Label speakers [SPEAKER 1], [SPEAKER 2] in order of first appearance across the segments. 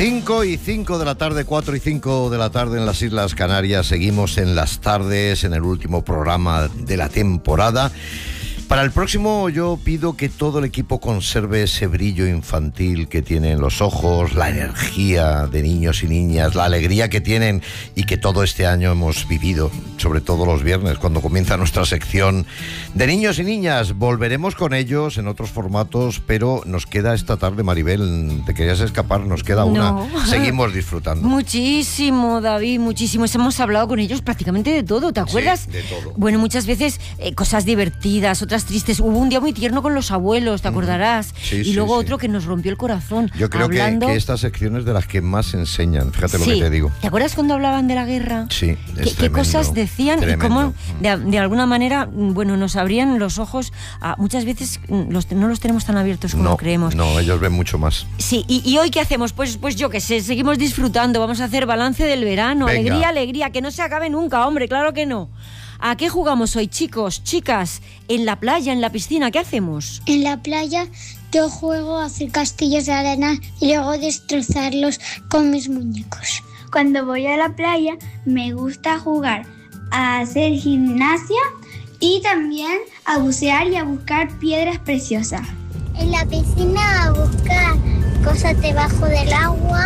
[SPEAKER 1] 5:05 de la tarde, 4:05 de la tarde en las Islas Canarias. Seguimos en las tardes, en el último programa de la temporada. Para el próximo yo pido que todo el equipo conserve ese brillo infantil que tienen los ojos, la energía de niños y niñas, la alegría que tienen y que todo este año hemos vivido, sobre todo los viernes, cuando comienza nuestra sección de niños y niñas. Volveremos con ellos en otros formatos, pero nos queda esta tarde, Maribel, te querías escapar, nos queda una.
[SPEAKER 2] No.
[SPEAKER 1] Seguimos disfrutando.
[SPEAKER 2] Muchísimo, David, muchísimo. Hemos hablado con ellos prácticamente de todo, ¿te acuerdas?
[SPEAKER 1] Sí, de todo.
[SPEAKER 2] Bueno, muchas veces cosas divertidas, otras tristes. Hubo un día muy tierno con los abuelos, ¿te acordarás?
[SPEAKER 1] Sí,
[SPEAKER 2] y
[SPEAKER 1] sí,
[SPEAKER 2] luego
[SPEAKER 1] sí.
[SPEAKER 2] otro que nos rompió el corazón.
[SPEAKER 1] Yo creo que esta sección es de las que más enseñan, fíjate lo que te digo.
[SPEAKER 2] ¿Te acuerdas cuando hablaban de la guerra?
[SPEAKER 1] Sí, es
[SPEAKER 2] ¿Qué cosas decían?
[SPEAKER 1] tremendo.
[SPEAKER 2] Y cómo, de alguna manera, bueno, nos abrían los ojos. Muchas veces no los tenemos tan abiertos como creemos.
[SPEAKER 1] No, ellos ven mucho más.
[SPEAKER 2] Sí, y hoy ¿qué hacemos? Pues yo qué sé, seguimos disfrutando, vamos a hacer balance del verano.
[SPEAKER 1] Venga.
[SPEAKER 2] Alegría, alegría, que no se acabe nunca, hombre, claro que no. ¿A qué jugamos hoy, chicos, chicas? En la playa, en la piscina, ¿qué hacemos?
[SPEAKER 3] En la playa yo juego a hacer castillos de arena y luego destrozarlos con mis muñecos.
[SPEAKER 4] Cuando voy a la playa me gusta jugar a hacer gimnasia y también a bucear y a buscar piedras preciosas.
[SPEAKER 3] En la piscina a buscar cosas debajo del agua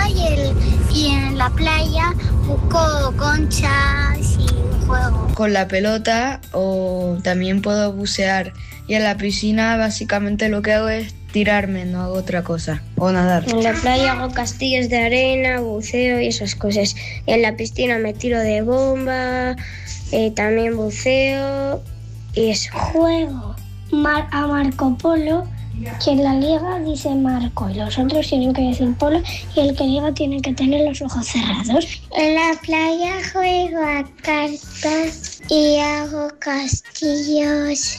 [SPEAKER 3] y en la playa busco conchas y juego.
[SPEAKER 5] Con la pelota o también puedo bucear. Y en la piscina básicamente lo que hago es tirarme, no hago otra cosa. O nadar.
[SPEAKER 6] En la playa hago castillos de arena, buceo y esas cosas. Y en la piscina me tiro de bomba, también buceo y eso.
[SPEAKER 3] Juego a Marco Polo, que en la liga dice Marco y los otros tienen que decir Polo y el que liga tiene que tener los ojos cerrados. En la playa juego a cartas y hago castillos,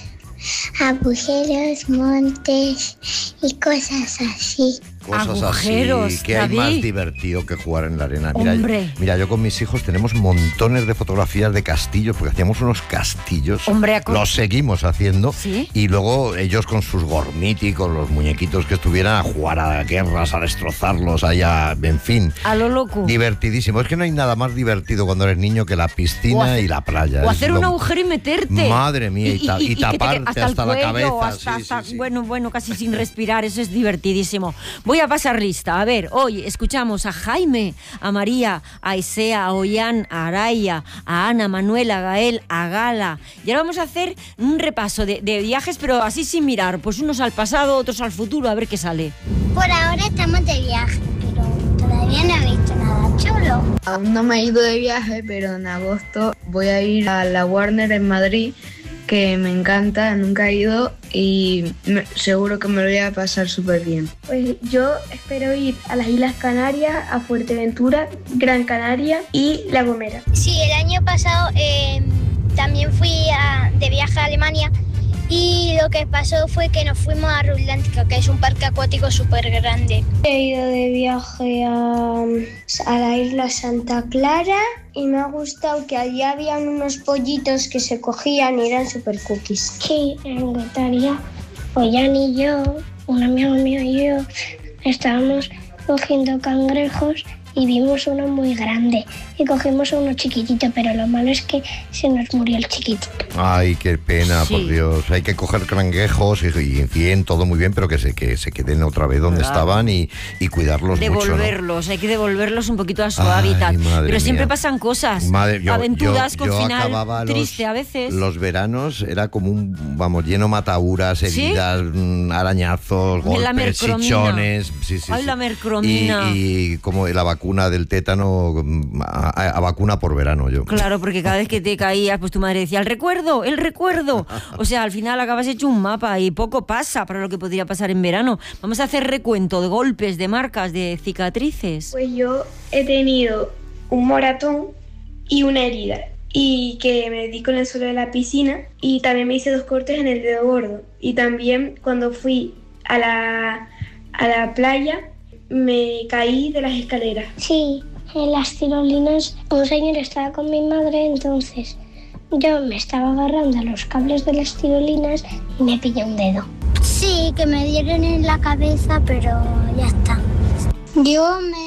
[SPEAKER 3] agujeros, montes y cosas así.
[SPEAKER 1] Cosas
[SPEAKER 2] Agujeros,
[SPEAKER 1] así, que hay
[SPEAKER 2] David.
[SPEAKER 1] más divertido que jugar en la arena.
[SPEAKER 2] Hombre.
[SPEAKER 1] Mira, yo con mis hijos tenemos montones de fotografías de castillos, porque hacíamos unos castillos.
[SPEAKER 2] Hombre,
[SPEAKER 1] los seguimos haciendo.
[SPEAKER 2] ¿Sí?
[SPEAKER 1] Y luego ellos con sus gormiti, con los muñequitos que estuvieran a jugar a guerras, a destrozarlos, en fin.
[SPEAKER 2] A lo loco.
[SPEAKER 1] Divertidísimo. Es que no hay nada más divertido cuando eres niño que la piscina y la playa.
[SPEAKER 2] O
[SPEAKER 1] Es
[SPEAKER 2] hacer un agujero y meterte.
[SPEAKER 1] Madre mía, y taparte hasta
[SPEAKER 2] el
[SPEAKER 1] la
[SPEAKER 2] cuello,
[SPEAKER 1] cabeza.
[SPEAKER 2] hasta,
[SPEAKER 1] Sí.
[SPEAKER 2] Bueno, casi sin respirar, eso es divertidísimo. Voy a pasar lista. A ver, hoy escuchamos a Jaime, a María, a Isea, a Ollán, a Araya, a Ana, a Manuel, a Gael, a Gala. Y ahora vamos a hacer un repaso de viajes, pero así sin mirar. Pues unos al pasado, otros al futuro, a ver qué sale.
[SPEAKER 3] Por ahora estamos de viaje, pero todavía no he visto nada chulo.
[SPEAKER 5] Aún no me he ido de viaje, pero en agosto voy a ir a la Warner en Madrid, que me encanta, nunca he ido y seguro que me lo voy a pasar súper bien.
[SPEAKER 4] Pues yo espero ir a las Islas Canarias, a Fuerteventura, Gran Canaria y La Gomera.
[SPEAKER 3] Sí, el año pasado también fui de viaje a Alemania y lo que pasó fue que nos fuimos a Rutlántica, que es un parque acuático súper grande.
[SPEAKER 6] He ido de viaje a la isla Santa Clara y me ha gustado que allí habían unos pollitos que se cogían y eran super cookies.
[SPEAKER 3] Sí, en Guetaria, Ollán y yo, un amigo mío y yo, estábamos cogiendo cangrejos y vimos uno muy grande y cogimos uno chiquitito, pero lo malo es que se nos murió el chiquitito.
[SPEAKER 1] Ay, qué pena,
[SPEAKER 2] Sí.
[SPEAKER 1] por Dios. Hay que coger cangrejos y bien, todo muy bien, pero que se queden otra vez donde estaban y cuidarlos mucho, ¿no?
[SPEAKER 2] Devolverlos, hay que devolverlos un poquito a su
[SPEAKER 1] Ay,
[SPEAKER 2] hábitat.
[SPEAKER 1] madre
[SPEAKER 2] Pero siempre
[SPEAKER 1] mía.
[SPEAKER 2] pasan cosas,
[SPEAKER 1] Yo
[SPEAKER 2] aventuras con final
[SPEAKER 1] acababa
[SPEAKER 2] triste a veces.
[SPEAKER 1] Los veranos era como lleno mataduras, heridas, arañazos,
[SPEAKER 2] La
[SPEAKER 1] golpes,
[SPEAKER 2] mercromina.
[SPEAKER 1] chichones. Sí,
[SPEAKER 2] Ay, la mercromina.
[SPEAKER 1] Y como la vacuna del tétano, a vacuna por verano yo.
[SPEAKER 2] Claro, porque cada vez que te caías, pues tu madre decía, el recuerdo. O sea, al final acabas hecho un mapa y poco pasa para lo que podría pasar en verano. Vamos a hacer recuento de golpes, de marcas, de cicatrices.
[SPEAKER 4] Pues yo he tenido un moratón y una herida y que me di con el suelo de la piscina y también me hice 2 cortes en el dedo gordo y también cuando fui a la playa me caí de las escaleras.
[SPEAKER 3] Sí, en las tirolinas un señor estaba con mi madre, entonces yo me estaba agarrando a los cables de las tirolinas y me pillé un dedo. Sí, que me dieron en la cabeza, pero ya está. Yo me he dado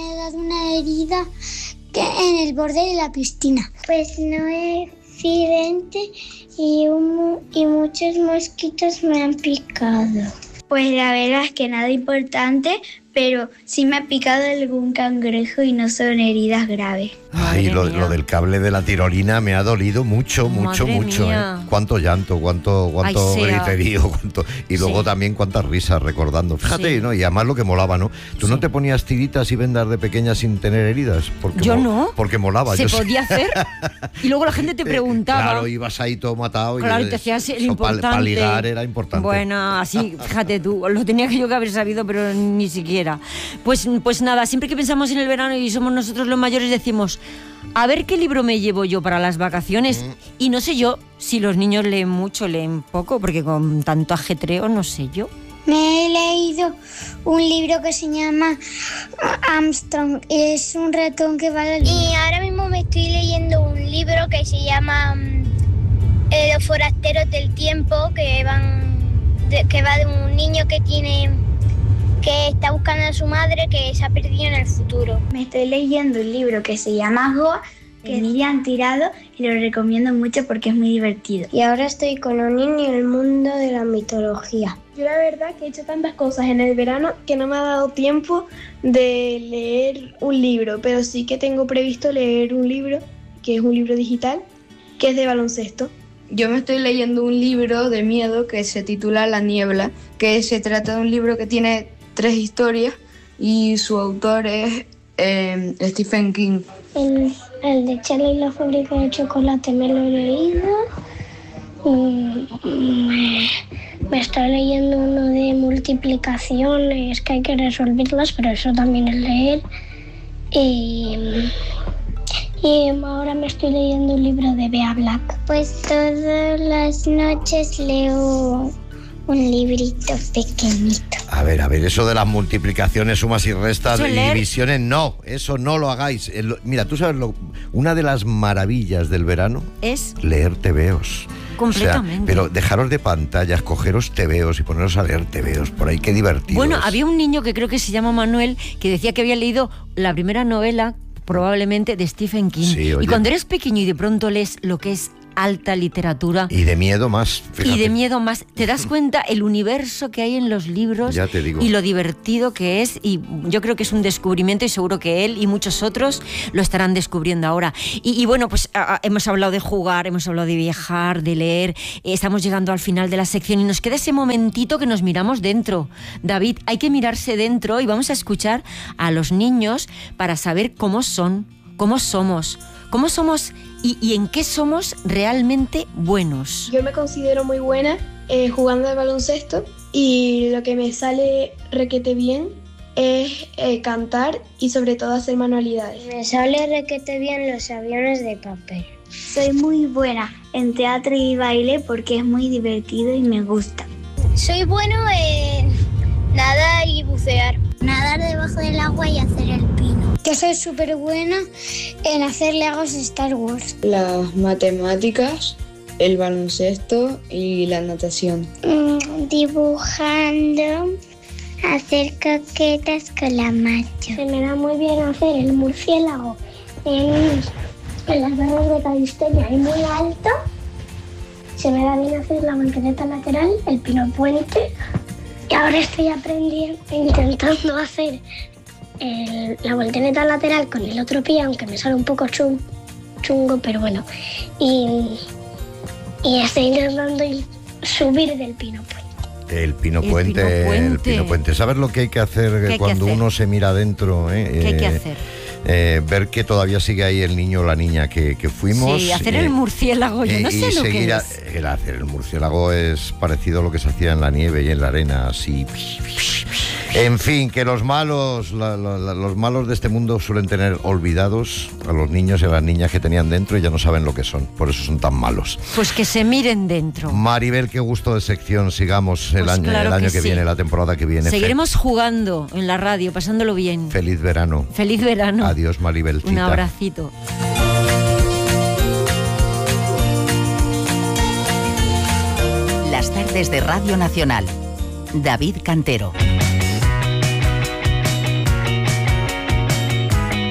[SPEAKER 3] una herida en el borde de la piscina. Pues no he accidente y muchos mosquitos me han picado. Pues la verdad es que nada importante, pero sí me ha picado algún cangrejo y no son heridas graves.
[SPEAKER 1] Ay, lo del cable de la tirolina me ha dolido mucho. Cuánto llanto, cuánto griterío, y luego también cuántas risas recordando. Fíjate, ¿no? Y además lo que molaba, ¿no? ¿Tú no te ponías tiritas y vendas de pequeña sin tener heridas?
[SPEAKER 2] Yo no.
[SPEAKER 1] Porque molaba.
[SPEAKER 2] Se podía hacer. Y luego la gente te preguntaba.
[SPEAKER 1] Claro, ibas ahí todo matado.
[SPEAKER 2] Claro, y te hacías el importante.
[SPEAKER 1] Para ligar era importante.
[SPEAKER 2] Bueno, así, fíjate tú, lo tenía yo que haber sabido, pero ni siquiera. Pues nada, siempre que pensamos en el verano y somos nosotros los mayores decimos, a ver qué libro me llevo yo para las vacaciones. Y no sé yo si los niños leen mucho, leen poco, porque con tanto ajetreo no sé yo.
[SPEAKER 3] Me he leído un libro que se llama Armstrong. Es un ratón que va a... Y ahora mismo me estoy leyendo un libro que se llama Los forasteros del tiempo, que va de un niño que está buscando a su madre que se ha perdido en el futuro. Me estoy leyendo un libro que se llama Goa, que Miriam Tirado, y lo recomiendo mucho porque es muy divertido. Y ahora estoy con un niño en el mundo de la mitología.
[SPEAKER 4] Yo la verdad que he hecho tantas cosas en el verano que no me ha dado tiempo de leer un libro, pero sí que tengo previsto leer un libro, que es un libro digital, que es de baloncesto.
[SPEAKER 5] Yo me estoy leyendo un libro de miedo que se titula La niebla, que se trata de un libro que tiene 3 historias y su autor es Stephen King.
[SPEAKER 3] El de Charlie y la fábrica de chocolate me lo he leído. Me estoy leyendo uno de multiplicaciones que hay que resolverlas, pero eso también es leer. Y ahora me estoy leyendo un libro de Bea Black. Pues todas las noches leo un librito pequeñito.
[SPEAKER 1] A ver, eso de las multiplicaciones, sumas y restas y divisiones, no, eso no lo hagáis. Mira, tú sabes, una de las maravillas del verano
[SPEAKER 2] es
[SPEAKER 1] leer tebeos.
[SPEAKER 2] Completamente.
[SPEAKER 1] O sea, pero dejaros de pantallas, cogeros tebeos y poneros a leer tebeos por ahí, qué divertido.
[SPEAKER 2] Bueno, había un niño que creo que se llama Manuel, que decía que había leído la primera novela, probablemente, de Stephen King.
[SPEAKER 1] Sí, oye.
[SPEAKER 2] Y cuando eres pequeño y de pronto lees lo que es alta literatura.
[SPEAKER 1] Y de miedo más, fíjate.
[SPEAKER 2] Y de miedo más. Te das cuenta el universo que hay en los libros.
[SPEAKER 1] Ya te digo.
[SPEAKER 2] Y lo divertido que es. Y yo creo que es un descubrimiento y seguro que él y muchos otros lo estarán descubriendo ahora. Y bueno, pues hemos hablado de jugar, hemos hablado de viajar, de leer. Estamos llegando al final de la sección y nos queda ese momentito que nos miramos dentro. David, hay que mirarse dentro y vamos a escuchar a los niños para saber cómo son, cómo somos y en qué somos realmente buenos.
[SPEAKER 4] Yo me considero muy buena jugando al baloncesto y lo que me sale requete bien es cantar y sobre todo hacer manualidades.
[SPEAKER 3] Me sale requete bien los aviones de papel. Soy muy buena en teatro y baile porque es muy divertido y me gusta. Soy bueno en nadar y bucear. Nadar debajo del agua y hacer el pino. Yo soy súper buena en hacer legos de Star Wars.
[SPEAKER 5] Las matemáticas, el baloncesto y la natación.
[SPEAKER 3] Dibujando, hacer coquetas con la macho. Se me da muy bien hacer el murciélago en las barras de calistenia y muy alto. Se me da bien hacer la voltereta lateral, el pino puente. Y ahora estoy intentando hacer la voltereta lateral con el otro pie, aunque me sale un poco chungo, pero bueno. Y estoy intentando subir del pino puente.
[SPEAKER 1] El pino puente. ¿Sabes lo que hay que hacer cuando uno se mira adentro?
[SPEAKER 2] ¿Qué hay que hacer?
[SPEAKER 1] Ver que todavía sigue ahí el niño o la niña que fuimos.
[SPEAKER 2] Sí, hacer el murciélago, yo no sé lo que es.
[SPEAKER 1] Hacer el murciélago es parecido a lo que se hacía en la nieve y en la arena, así. En fin, que los malos de este mundo suelen tener olvidados a los niños y a las niñas que tenían dentro y ya no saben lo que son, por eso son tan malos.
[SPEAKER 2] Pues que se miren dentro.
[SPEAKER 1] Maribel, qué gusto de sección, sigamos el año que viene, la temporada que viene.
[SPEAKER 2] Seguiremos jugando en la radio, pasándolo bien.
[SPEAKER 1] Feliz verano.
[SPEAKER 2] Feliz verano.
[SPEAKER 1] Adiós, Maribel.
[SPEAKER 2] Un abracito.
[SPEAKER 7] Las tardes de Radio Nacional. David Cantero.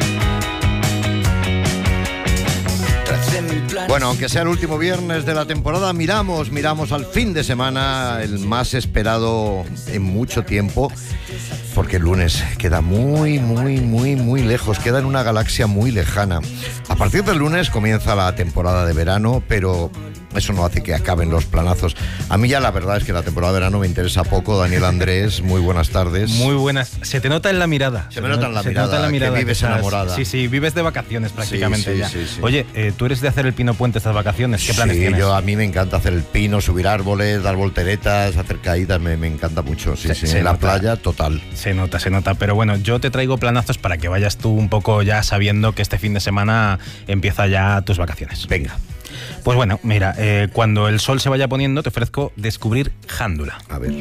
[SPEAKER 1] Bueno, aunque sea el último viernes de la temporada, miramos al fin de semana, el más esperado en mucho tiempo, porque el lunes queda muy lejos, queda en una galaxia muy lejana. A partir del lunes comienza la temporada de verano, pero eso no hace que acaben los planazos. A mí ya la verdad es que la temporada de verano me interesa poco. Daniel Andrés, muy buenas tardes.
[SPEAKER 8] Muy buenas. Se te nota en la mirada.
[SPEAKER 1] Se me nota en la mirada que vives enamorada.
[SPEAKER 8] Sí, vives de vacaciones prácticamente
[SPEAKER 1] sí,
[SPEAKER 8] ya.
[SPEAKER 1] Sí.
[SPEAKER 8] Oye, ¿tú eres de hacer el pino puente estas vacaciones? ¿Qué planes tienes?
[SPEAKER 1] A mí me encanta hacer el pino, subir árboles, dar volteretas, hacer caídas, me encanta mucho. Sí, en la playa, total.
[SPEAKER 8] Se nota. Pero bueno, yo te traigo planazos para que vayas tú un poco ya sabiendo que este fin de semana empieza ya tus vacaciones.
[SPEAKER 1] Venga.
[SPEAKER 8] Pues bueno, mira, cuando el sol se vaya poniendo te ofrezco descubrir Jándula.
[SPEAKER 1] A ver.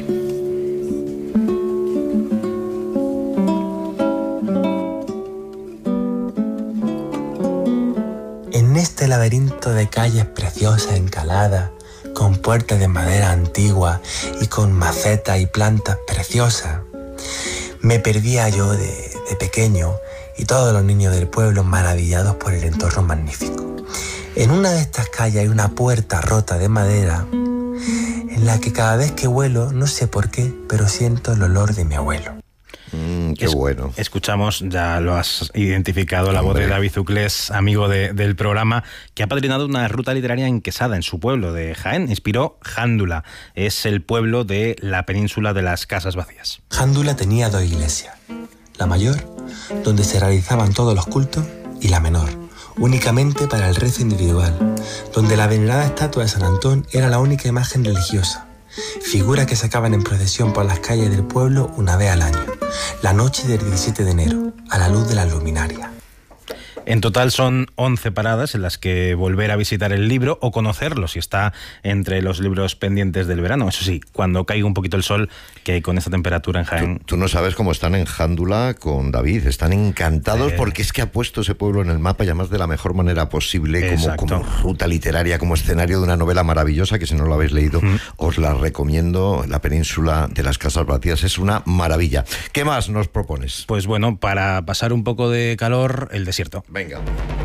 [SPEAKER 9] En este laberinto de calles preciosas encaladas, con puertas de madera antigua y con macetas y plantas preciosas, me perdía yo de pequeño y todos los niños del pueblo maravillados por el entorno magnífico. En una de estas calles hay una puerta rota de madera en la que cada vez que vuelo, no sé por qué, pero siento el olor de mi abuelo.
[SPEAKER 1] Qué bueno.
[SPEAKER 8] Escuchamos, ya lo has identificado, la voz de David Zuclés, amigo del programa, que ha padrinado una ruta literaria en Quesada, en su pueblo de Jaén. Inspiró Jándula. Es el pueblo de la península de las Casas Vacías.
[SPEAKER 9] Jándula tenía dos iglesias. La mayor, donde se realizaban todos los cultos, y la menor, únicamente para el rezo individual, donde la venerada estatua de San Antón era la única imagen religiosa, figura que sacaban en procesión por las calles del pueblo una vez al año, la noche del 17 de enero, a la luz de las luminarias.
[SPEAKER 8] En total son 11 paradas en las que volver a visitar el libro o conocerlo si está entre los libros pendientes del verano. Eso sí, cuando caiga un poquito el sol, que con esta temperatura en Jaén...
[SPEAKER 1] Tú no sabes cómo están en Jándula con David. Están encantados porque es que ha puesto ese pueblo en el mapa y además de la mejor manera posible, como ruta literaria, como escenario de una novela maravillosa que si no lo habéis leído, os la recomiendo. La península de las Casas Vacías es una maravilla. ¿Qué más nos propones?
[SPEAKER 8] Pues bueno, para pasar un poco de calor, el desierto.
[SPEAKER 1] Venga.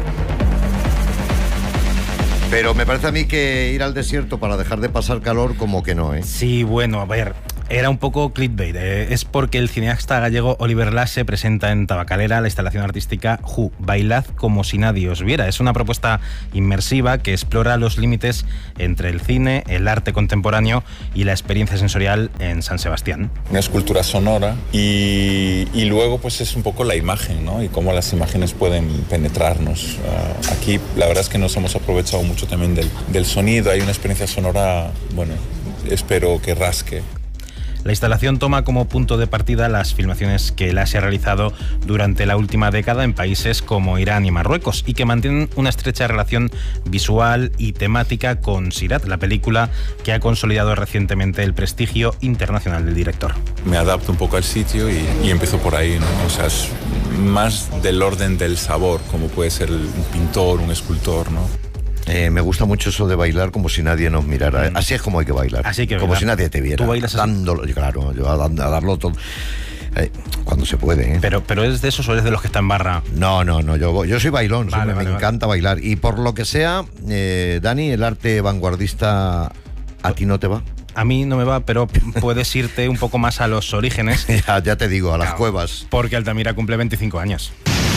[SPEAKER 1] Pero me parece a mí que ir al desierto para dejar de pasar calor, como que no, ¿eh?
[SPEAKER 8] Sí, bueno, a ver, era un poco clickbait. Es porque el cineasta gallego Oliver Lasse presenta en Tabacalera la instalación artística Ju, bailad como si nadie os viera. Es una propuesta inmersiva que explora los límites entre el cine, el arte contemporáneo y la experiencia sensorial en San Sebastián.
[SPEAKER 10] Una escultura sonora y luego pues es un poco la imagen, ¿no? Y cómo las imágenes pueden penetrarnos. Aquí la verdad es que nos hemos aprovechado mucho también del sonido. Hay una experiencia sonora, bueno, espero que rasque.
[SPEAKER 8] La instalación toma como punto de partida las filmaciones que Lasse ha realizado durante la última década en países como Irán y Marruecos y que mantienen una estrecha relación visual y temática con Sirat, la película que ha consolidado recientemente el prestigio internacional del director.
[SPEAKER 10] Me adapto un poco al sitio y empiezo por ahí, ¿no? O sea, es más del orden del sabor, como puede ser un pintor, un escultor, ¿no?
[SPEAKER 1] Me gusta mucho eso de bailar como si nadie nos mirara. Así es como hay que bailar.
[SPEAKER 8] Así que
[SPEAKER 1] como
[SPEAKER 8] bailar.
[SPEAKER 1] Si nadie te viera.
[SPEAKER 8] ¿Tú bailas así?
[SPEAKER 1] Dándolo, claro, yo a darlo todo. Cuando se puede, ¿eh?
[SPEAKER 8] Pero ¿eres de esos o eres de los que está en barra?
[SPEAKER 1] No, yo soy bailón,
[SPEAKER 8] vale,
[SPEAKER 1] me encanta bailar. Y por lo que sea, Dani, el arte vanguardista a ti no te va.
[SPEAKER 8] A mí no me va, pero puedes irte un poco más a los orígenes.
[SPEAKER 1] ya te digo, a las cuevas.
[SPEAKER 8] Porque Altamira cumple 25 años.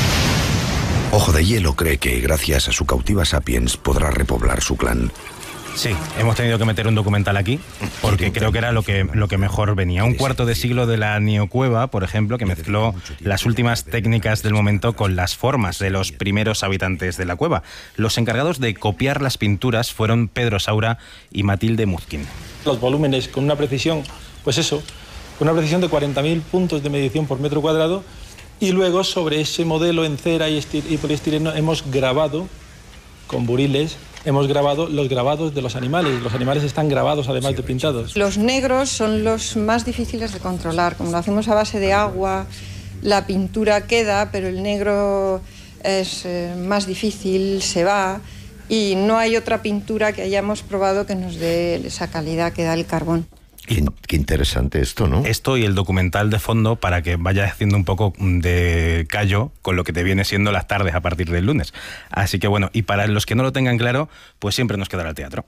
[SPEAKER 11] Ojo de Hielo cree que gracias a su cautiva Sapiens podrá repoblar su clan.
[SPEAKER 8] Sí, hemos tenido que meter un documental aquí porque creo que era lo que mejor venía. Un cuarto de siglo de la neocueva, por ejemplo, que mezcló las últimas técnicas del momento con las formas de los primeros habitantes de la cueva. Los encargados de copiar las pinturas fueron Pedro Saura y Matilde Muzkin.
[SPEAKER 12] Los volúmenes con una precisión, pues eso, con una precisión de 40.000 puntos de medición por metro cuadrado. Y luego sobre ese modelo en cera y poliestireno hemos grabado, con buriles, hemos grabado los grabados de los animales. Los animales están grabados además de pintados.
[SPEAKER 13] Los negros son los más difíciles de controlar. Como lo hacemos a base de agua, la pintura queda, pero el negro es más difícil, se va. Y no hay otra pintura que hayamos probado que nos dé esa calidad que da el carbón.
[SPEAKER 1] Qué interesante esto, ¿no?
[SPEAKER 8] Esto y el documental de fondo para que vayas haciendo un poco de callo con lo que te viene siendo las tardes a partir del lunes. Así que bueno, y para los que no lo tengan claro, pues siempre nos quedará el teatro.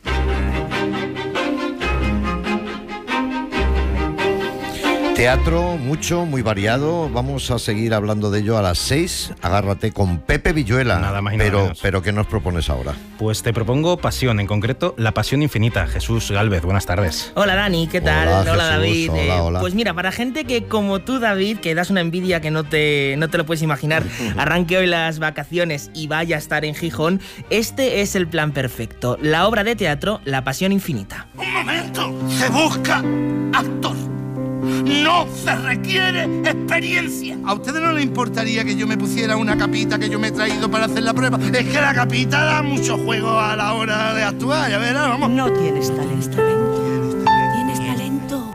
[SPEAKER 1] Teatro, mucho, muy variado. Vamos a seguir hablando de ello a las 6. Agárrate con Pepe Villuela.
[SPEAKER 8] Nada más y nada menos.
[SPEAKER 1] Pero ¿qué nos propones ahora?
[SPEAKER 8] Pues te propongo Pasión, en concreto La Pasión Infinita. Jesús Gálvez, buenas tardes.
[SPEAKER 14] Hola Dani, ¿qué tal?
[SPEAKER 1] Hola, Jesús,
[SPEAKER 14] David.
[SPEAKER 1] Hola.
[SPEAKER 14] Pues mira, para gente que como tú, David, que das una envidia que no te lo puedes imaginar, arranque hoy las vacaciones y vaya a estar en Gijón, este es el plan perfecto. La obra de teatro La Pasión Infinita.
[SPEAKER 15] ¡Un momento! ¡Se busca actor! ¡No se requiere experiencia! ¿A ustedes no les importaría que yo me pusiera una capita que yo me he traído para hacer la prueba? Es que la capita da mucho juego a la hora de actuar, ya verás, vamos.
[SPEAKER 16] No tienes talento. Tienes talento.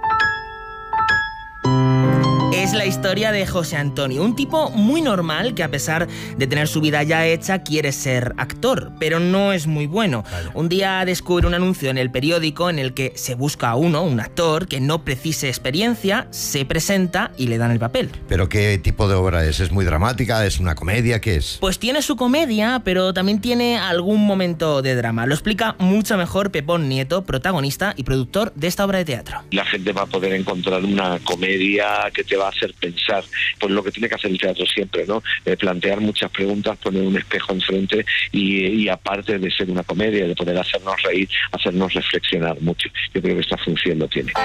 [SPEAKER 14] Es la historia de José Antonio, un tipo muy normal que a pesar de tener su vida ya hecha quiere ser actor, pero no es muy bueno. Un día descubre un anuncio en el periódico en el que se busca a un actor que no precise experiencia, se presenta y le dan el papel.
[SPEAKER 1] ¿Pero qué tipo de obra es? ¿Es muy dramática? ¿Es una comedia? ¿Qué es?
[SPEAKER 14] Pues tiene su comedia, pero también tiene algún momento de drama. Lo explica mucho mejor Pepón Nieto, protagonista y productor de esta obra de teatro.
[SPEAKER 17] La gente va a poder encontrar una comedia que te va a hacer pensar, pues lo que tiene que hacer el teatro siempre, ¿no? Plantear muchas preguntas, poner un espejo enfrente y aparte de ser una comedia, de poder hacernos reír, hacernos reflexionar mucho. Yo creo que esta función lo tiene.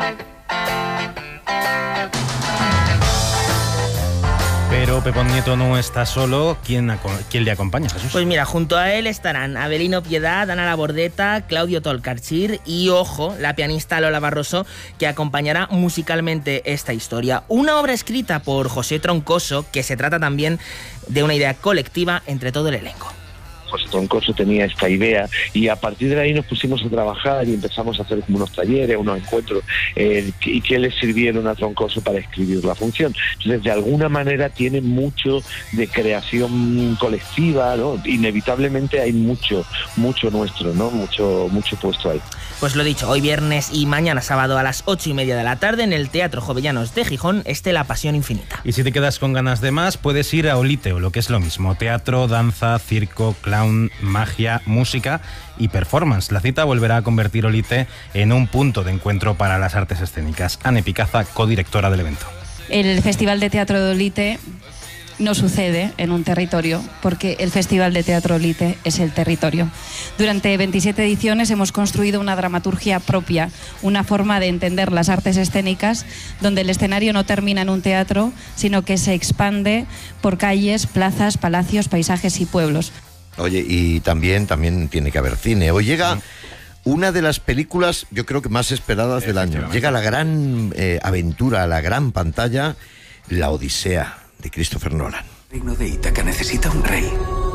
[SPEAKER 8] Pero Pepón Nieto no está solo. ¿Quién le acompaña, Jesús?
[SPEAKER 14] Pues mira, junto a él estarán Abelino Piedad, Ana Labordeta, Claudio Tolcarchir y, ojo, la pianista Lola Barroso, que acompañará musicalmente esta historia. Una obra escrita por José Troncoso, que se trata también de una idea colectiva entre todo el elenco.
[SPEAKER 17] José Troncoso tenía esta idea y a partir de ahí nos pusimos a trabajar y empezamos a hacer como unos talleres, unos encuentros y que le sirvieron a Troncoso para escribir la función. Entonces, de alguna manera tiene mucho de creación colectiva, ¿no? Inevitablemente hay mucho nuestro, ¿no? Mucho puesto ahí.
[SPEAKER 14] Pues lo dicho, hoy viernes y mañana sábado a las 8:30 de la tarde en el Teatro Jovellanos de Gijón, La Pasión Infinita.
[SPEAKER 8] Y si te quedas con ganas de más, puedes ir a Olite, o lo que es lo mismo, teatro, danza, circo, clown, magia, música y performance. La cita volverá a convertir Olite en un punto de encuentro para las artes escénicas. Ane Picaza, codirectora del evento.
[SPEAKER 18] El Festival de Teatro de Olite no sucede en un territorio, porque el Festival de Teatro Olite es el territorio. Durante 27 ediciones hemos construido una dramaturgia propia, una forma de entender las artes escénicas, donde el escenario no termina en un teatro, sino que se expande por calles, plazas, palacios, paisajes y pueblos.
[SPEAKER 1] Oye, y también tiene que haber cine. Hoy llega una de las películas, yo creo que más esperadas del año. Llega la gran aventura, a la gran pantalla, La Odisea, de Christopher Nolan.
[SPEAKER 19] El reino de Ítaca necesita un rey.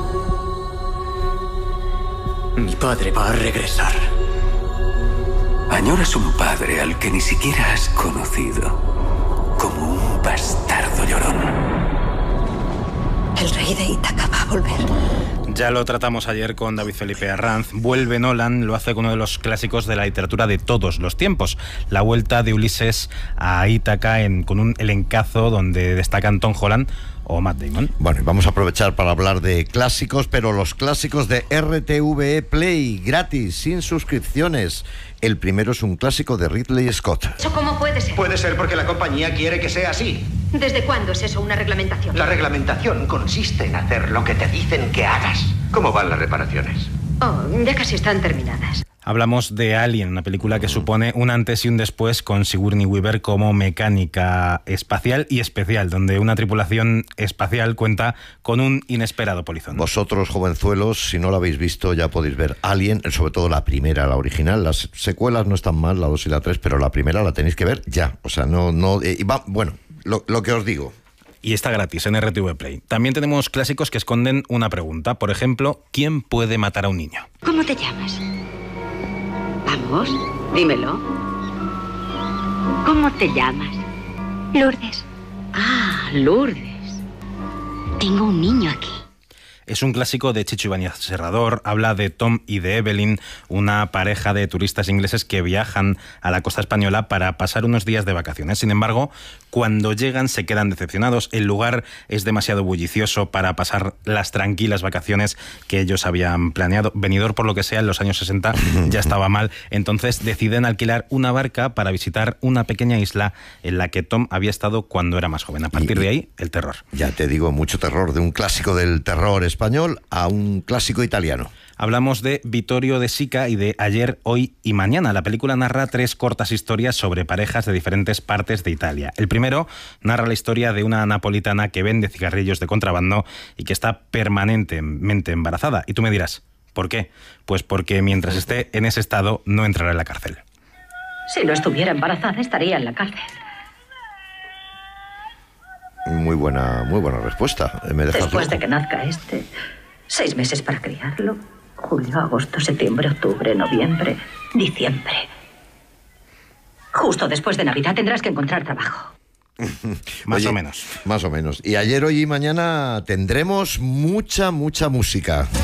[SPEAKER 19] Mi padre va a regresar. Añoras un padre al que ni siquiera has conocido, como un bastardo llorón.
[SPEAKER 16] El rey de Ítaca va a volver.
[SPEAKER 8] Ya lo tratamos ayer con David Felipe Arranz. Vuelve Nolan, lo hace con uno de los clásicos de la literatura de todos los tiempos. La vuelta de Ulises a Ítaca con un elencazo donde destacan Tom Holland o Matt Damon.
[SPEAKER 1] Bueno, y vamos a aprovechar para hablar de clásicos, pero los clásicos de RTVE Play, gratis, sin suscripciones. El primero es un clásico de Ridley Scott.
[SPEAKER 20] ¿Eso cómo puede ser?
[SPEAKER 21] Puede ser porque la compañía quiere que sea así.
[SPEAKER 20] ¿Desde cuándo es eso una reglamentación?
[SPEAKER 21] La reglamentación consiste en hacer lo que te dicen que hagas. ¿Cómo van las reparaciones?
[SPEAKER 20] Oh, ya casi están terminadas.
[SPEAKER 8] Hablamos de Alien, una película que supone un antes y un después con Sigourney Weaver como mecánica espacial y especial, donde una tripulación espacial cuenta con un inesperado polizón.
[SPEAKER 1] Vosotros, jovenzuelos, si no la habéis visto, ya podéis ver Alien, sobre todo la primera, la original. Las secuelas no están mal, la 2 y la 3, pero la primera la tenéis que ver ya. O sea, bueno, lo que os digo.
[SPEAKER 8] Y está gratis en RTV Play. También tenemos clásicos que esconden una pregunta. Por ejemplo, ¿quién puede matar a un niño?
[SPEAKER 20] ¿Cómo te llamas? Vamos, dímelo. ¿Cómo te llamas?
[SPEAKER 16] Lourdes.
[SPEAKER 20] Ah, Lourdes. Tengo un niño aquí.
[SPEAKER 8] Es un clásico de Chicho Ibáñez Serrador, habla de Tom y de Evelyn, una pareja de turistas ingleses que viajan a la costa española para pasar unos días de vacaciones. Sin embargo, cuando llegan se quedan decepcionados. El lugar es demasiado bullicioso para pasar las tranquilas vacaciones que ellos habían planeado. Benidorm, por lo que sea, en los años 60 ya estaba mal. Entonces deciden alquilar una barca para visitar una pequeña isla en la que Tom había estado cuando era más joven. A partir de ahí, el terror.
[SPEAKER 1] Ya te digo, mucho terror, de un clásico del terror español a un clásico italiano.
[SPEAKER 8] Hablamos de Vittorio De Sica y de Ayer, Hoy y Mañana. La película narra 3 cortas historias sobre parejas de diferentes partes de Italia. El primero narra la historia de una napolitana que vende cigarrillos de contrabando y que está permanentemente embarazada. Y tú me dirás, ¿por qué? Pues porque mientras esté en ese estado no entrará en la cárcel.
[SPEAKER 20] Si no estuviera embarazada, estaría en la cárcel.
[SPEAKER 1] Muy buena respuesta.
[SPEAKER 20] Después de que nazca 6 meses para criarlo. Julio, agosto, septiembre, octubre, noviembre, diciembre. Justo después de Navidad tendrás que encontrar trabajo.
[SPEAKER 8] Más o menos.
[SPEAKER 1] Más o menos. Y Ayer, Hoy y Mañana tendremos mucha música.